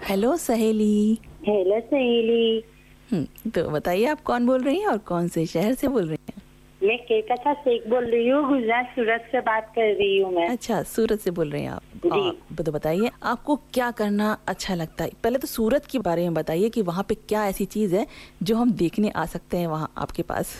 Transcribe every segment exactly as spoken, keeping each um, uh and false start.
Hello सहेली। Hello सहेली। हम्म, तो बताइए आप कौन बोल रही हैं और कौन से शहर से बोल रही हैं? मैं केकथा शेख बोल रही हूँ, गुजरात सूरत से बात कर रही हूँ मैं। अच्छा, सूरत से बोल रही हैं आप। जी। और तो बताइए आपको क्या करना अच्छा लगता है। पहले तो सूरत के बारे में बताइए कि वहाँ पे क्या ऐसी चीज है जो हम देखने आ सकते हैं वहाँ आपके पास।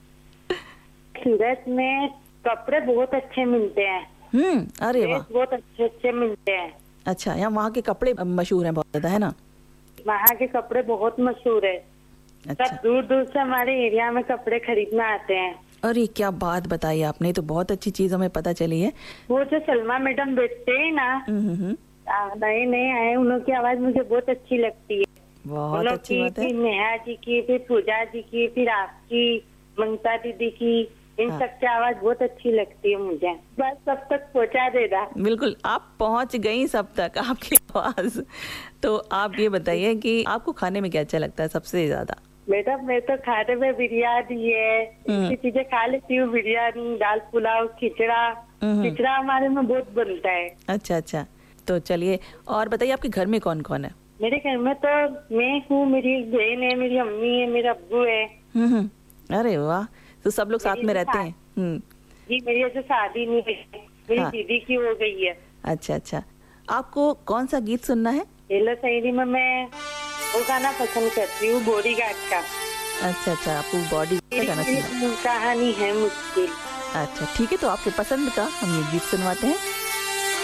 सूरत में कपड़े बहुत अच्छे मिलते हैं। हम्म, अरे वाह। बहुत अच्छे अच्छे मिलते हैं। अच्छा, यहाँ वहाँ के कपड़े मशहूर हैं बहुत ज्यादा, है ना? वहाँ के कपड़े बहुत मशहूर है। अच्छा। सब दूर दूर से हमारे एरिया में कपड़े खरीदने आते हैं। अरे क्या बात बताई आपने, तो बहुत अच्छी चीज हमें पता चली है। वो जो सलमा मैडम बैठते हैं ना, हम्म हम्म, नए नए आए, उनकी आवाज मुझे बहुत अच्छी लगती है। बहुत अच्छी की, बात है। फिर नेहा जी की, फिर पूजा जी की, फिर आपकी, ममता दीदी की, इन हाँ। सबकी आवाज बहुत अच्छी लगती है मुझे। बस सब तक पहुंचा देना। बिल्कुल, आप पहुंच गई सब तक आपकी आवाज। तो आप ये बताइए कि आपको खाने में क्या अच्छा लगता है सबसे ज्यादा? मैडम मैं तो खाने में बिरयानी है, ऐसी चीजें खा लेती हूँ। बिरयानी, दाल पुलाव, खिचड़ा। खिचड़ा हमारे में बहुत बनता है। अच्छा अच्छा, तो चलिए और बताइए आपके घर में कौन कौन है? मेरे घर में तो मैं हूँ, मेरी बहन है, मेरी अम्मी है, मेरा अब्बू है। हम्म हम्म, अरे वाह, तो सब लोग साथ में रहते हैं। हम्म, जी, मेरी जो शादी नहीं हुई है, मेरी हाँ। दीदी की हो गई है। अच्छा अच्छा, आपको कौन सा गीत सुनना है? हेलो सहेली में मैं वो गाना पसंद करती हूँ, बॉडीगार्ड का। अच्छा अच्छा, आपको बॉडी का गाना सुनना है। कहानी है मुश्किल। अच्छा ठीक है, तो आपके पसंद का हम ये गीत सुनवाते हैं।